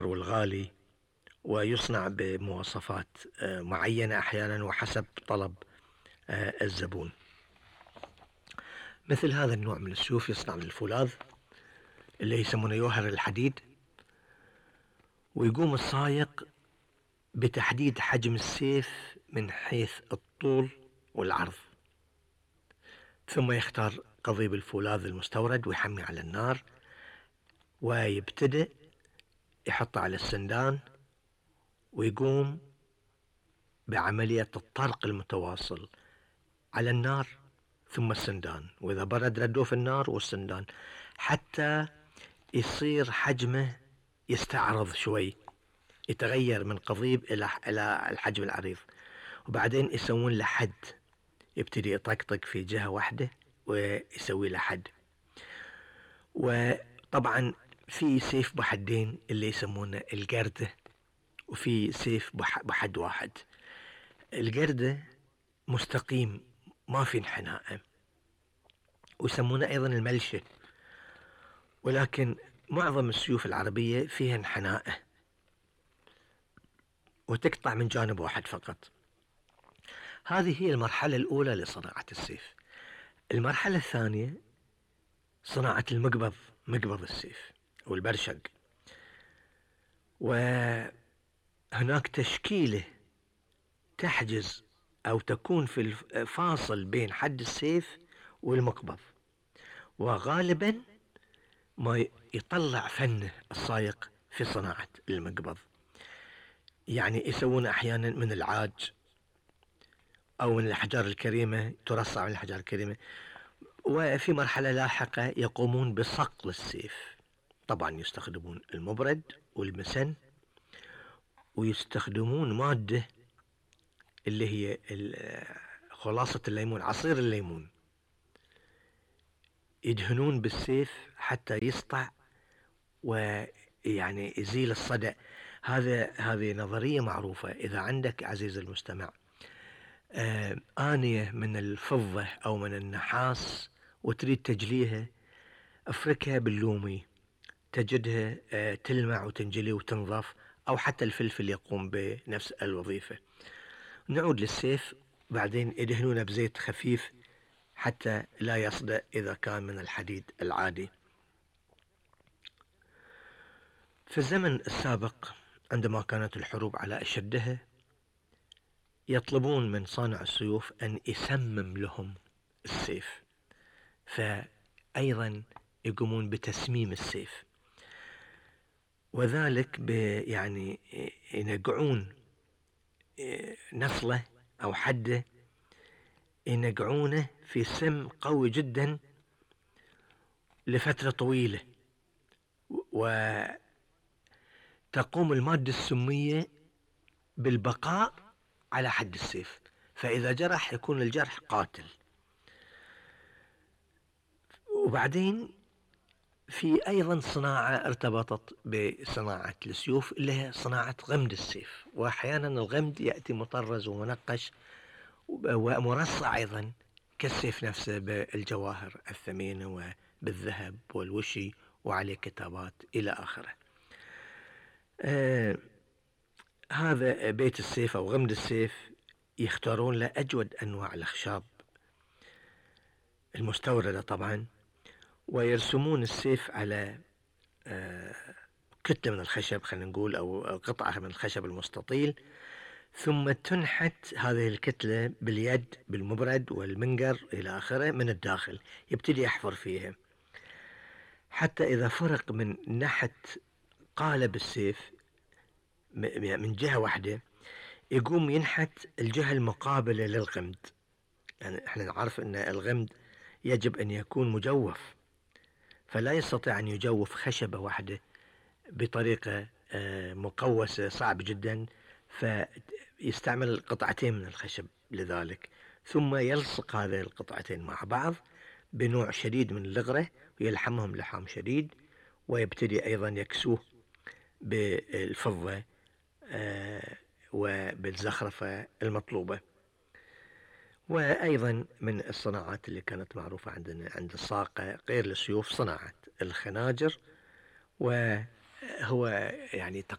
والغالي، ويصنع بمواصفات معينة أحيانا وحسب طلب الزبون. مثل هذا النوع من السيوف يصنع من الفولاذ اللي يسمونه يوهر الحديد، ويقوم السائق بتحديد حجم السيف من حيث الطول والعرض، ثم يختار قضيب الفولاذ المستورد ويحمي على النار، ويبتدئ يحطه على السندان ويقوم بعملية الطرق المتواصل على النار ثم السندان، وإذا برد ردوه في النار والسندان حتى يصير حجمه يستعرض شوي، يتغير من قضيب إلى الحجم العريض. وبعدين يسوون له حد، يبتدي يطقطق في جهة واحدة ويسوي له حد. وطبعا في سيف بحدين اللي يسمونه القردة، وفي سيف بحد واحد. القردة مستقيم ما في انحناء، ويسمونه أيضا الملشة، ولكن معظم السيوف العربية فيها انحناء وتقطع من جانب واحد فقط. هذه هي المرحلة الأولى لصناعة السيف. المرحلة الثانية صناعة المقبض، مقبض السيف والبرشق، وهناك تشكيلة تحجز أو تكون في الفاصل بين حد السيف والمقبض، وغالبا ما يطلع فنه السائق في صناعة المقبض. يعني يسوون أحيانا من العاج أو من الأحجار الكريمة، ترصع من الأحجار الكريمة. وفي مرحلة لاحقة يقومون بصقل السيف، طبعا يستخدمون المبرد والمسن، ويستخدمون مادة اللي هي خلاصة الليمون، عصير الليمون، يدهنون بالسيف حتى يسطع ويعني يزيل الصدأ. هذه نظرية معروفة. إذا عندك عزيز المستمع آنية من الفضة أو من النحاس وتريد تجليها، افركها باللومي تجدها تلمع وتنجلي وتنظف، أو حتى الفلفل يقوم بنفس الوظيفة. نعود للسيف، بعدين يدهنونه بزيت خفيف حتى لا يصدأ إذا كان من الحديد العادي. في الزمن السابق عندما كانت الحروب على أشدها، يطلبون من صانع السيوف أن يسمم لهم السيف، فأيضا يقومون بتسميم السيف، وذلك يعني ينقعون نصله أو حده، ينقعونه في سم قوي جدا لفترة طويلة، وتقوم المادة السمية بالبقاء على حد السيف، فإذا جرح يكون الجرح قاتل. وبعدين في أيضا صناعة ارتبطت بصناعة السيوف اللي هي صناعة غمد السيف، وأحيانا الغمد يأتي مطرز ومنقش ومرصع أيضا كالسيف نفسه بالجواهر الثمينة وبالذهب والوشي وعليه كتابات إلى آخره. هذا بيت السيف أو غمد السيف يختارون له أجود أنواع الأخشاب المستوردة طبعا، ويرسمون السيف على كتلة من الخشب، خلينا نقول، أو قطعة من الخشب المستطيل، ثم تنحت هذه الكتلة باليد بالمبرد والمنقر إلى آخره من الداخل، يبتدي يحفر فيها حتى إذا فرق من نحت قالب السيف من جهة واحدة، يقوم ينحت الجهة المقابلة للغمد. يعني احنا نعرف أن الغمد يجب أن يكون مجوف، فلا يستطيع أن يجوف خشبة واحدة بطريقة مقوسة، صعب جدا، فيستعمل قطعتين من الخشب لذلك، ثم يلصق هذه القطعتين مع بعض بنوع شديد من الغرة ويلحمهم لحام شديد، ويبتدي أيضا يكسوه بالفضة وبالزخرفة المطلوبة. وأيضا من الصناعات اللي كانت معروفة عندنا عند الصاقة غير السيوف صناعة الخناجر، وهو يعني